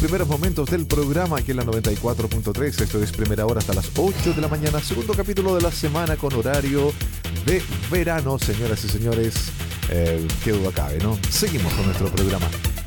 primeros momentos del programa aquí en la 94.3. Esto es primera hora hasta las 8 de la mañana. Segundo capítulo de la semana con horario de verano, señoras y señores. Qué duda cabe, ¿no? Seguimos con nuestro programa.